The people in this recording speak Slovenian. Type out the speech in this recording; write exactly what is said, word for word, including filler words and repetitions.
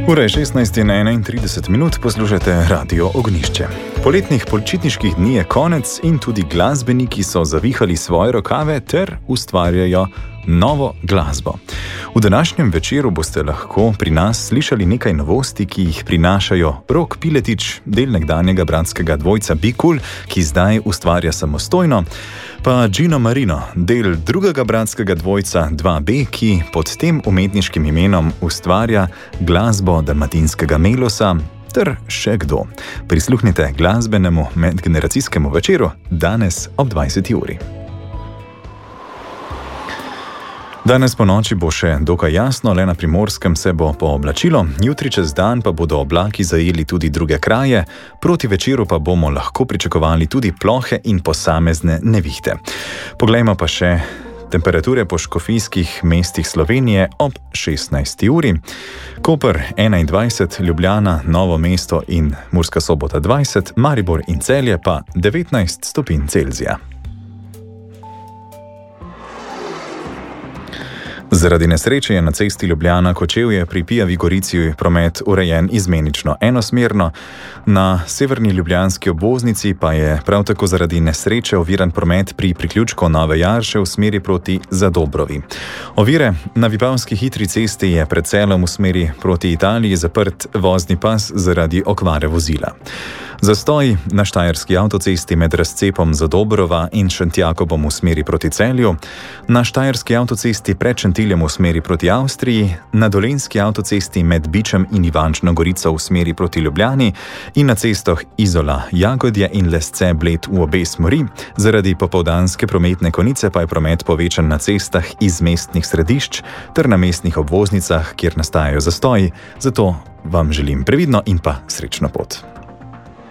Ura je šestnajst in enaintrideset minut, poslušate Radio Ognjišče. Poletnih počitniških dni je konec in tudi glasbeniki so zavihali svoje rokave ter ustvarjajo novo glasbo. V današnjem večeru boste lahko pri nas slišali nekaj novosti, ki jih prinašajo Rok Piletič, del nekdanjega bratskega dvojca Be Cool, ki zdaj ustvarja samostojno, pa Gino Marino, del drugega bratskega dvojca dva B, ki pod tem umetniškim imenom ustvarja glasbo dalmatinskega melosa, ter še kdo. Prisluhnite glasbenemu medgeneracijskemu večeru danes ob dvajseti uri. Danes po noči bo še dokaj jasno, le na Primorskem se bo pooblačilo, jutri čez dan pa bodo oblaki zajeli tudi druge kraje, proti večeru pa bomo lahko pričakovali tudi plohe in posamezne nevihte. Poglejmo pa še temperature po škofijskih mestih Slovenije ob šestnajsti uri. Koper enaindvajset, Ljubljana, Novo mesto in Murska Sobota dvajset, Maribor in Celje pa devetnajst stopinj Celzija. Zaradi nesreče je na cesti Ljubljana-Kočevje pri Pijavi Gorici promet urejen izmenično enosmerno, na severni ljubljanski obvoznici pa je prav tako zaradi nesreče oviran promet pri priključku Nove Jarše v smeri proti Zadobrovi. Ovire na Vipavski hitri cesti je pred Celjem v smeri proti Italiji zaprt vozni pas zaradi okvare vozila. Zastoj na Štajerski avtocesti med razcepom Zadobrova in Šentjakobom v smeri proti Celju, na Štajerski avtocesti pred Šentiljem v smeri proti Avstriji, na Dolenjski avtocesti med Bičem in Ivančno Gorico v smeri proti Ljubljani in na cestah Izola, Jagodje in Lesce Bled v obe smeri. Zaradi popoldanske prometne konice pa je promet povečan na cestah iz mestnih središč ter na mestnih obvoznicah, kjer nastajajo zastoji. Zato vam želim previdno in pa srečno pot.